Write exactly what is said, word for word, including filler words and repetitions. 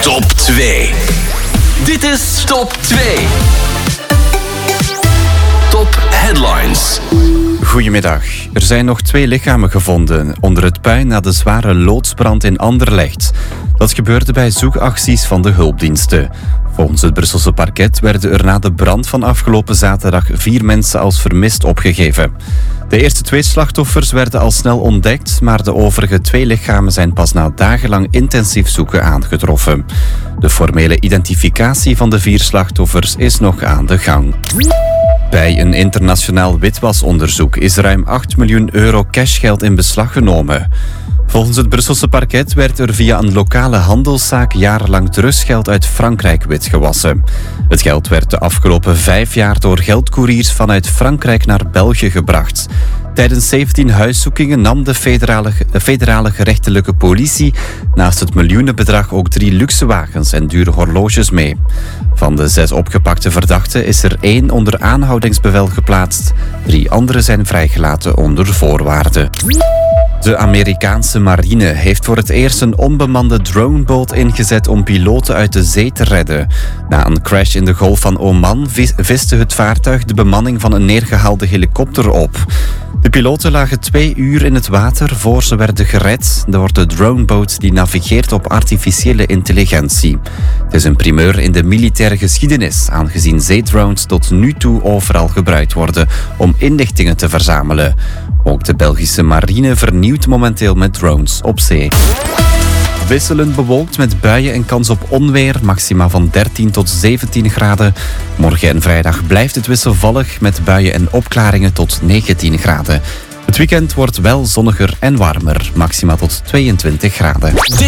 Top twee. Dit is Top twee. Top Headlines. Goedemiddag. Er zijn nog twee lichamen gevonden onder het puin na de zware loodsbrand in Anderlecht. Dat gebeurde bij zoekacties van de hulpdiensten. Volgens het Brusselse parket werden er na de brand van afgelopen zaterdag vier mensen als vermist opgegeven. De eerste twee slachtoffers werden al snel ontdekt, maar de overige twee lichamen zijn pas na dagenlang intensief zoeken aangetroffen. De formele identificatie van de vier slachtoffers is nog aan de gang. Bij een internationaal witwasonderzoek is ruim acht miljoen euro cashgeld in beslag genomen. Volgens het Brusselse parket werd er via een lokale handelszaak jarenlang drugsgeld uit Frankrijk witgewassen. Het geld werd de afgelopen vijf jaar door geldcouriers vanuit Frankrijk naar België gebracht. Tijdens zeventien huiszoekingen nam de federale, federale gerechtelijke politie naast het miljoenenbedrag ook drie luxe wagens en dure horloges mee. Van de zes opgepakte verdachten is er één onder aanhoudingsbevel geplaatst. Drie anderen zijn vrijgelaten onder voorwaarden. De Amerikaanse marine heeft voor het eerst een onbemande droneboot ingezet om piloten uit de zee te redden. Na een crash in de Golf van Oman viste het vaartuig de bemanning van een neergehaalde helikopter op. De piloten lagen twee uur in het water voor ze werden gered door de droneboot die navigeert op artificiële intelligentie. Het is een primeur in de militaire geschiedenis, aangezien zeedrones tot nu toe overal gebruikt worden om inlichtingen te verzamelen. Ook de Belgische marine vernieuwt momenteel met drones op zee. Wisselend bewolkt met buien en kans op onweer, maxima van dertien tot zeventien graden. Morgen en vrijdag blijft het wisselvallig met buien en opklaringen tot negentien graden. Het weekend wordt wel zonniger en warmer, maxima tot tweeëntwintig graden.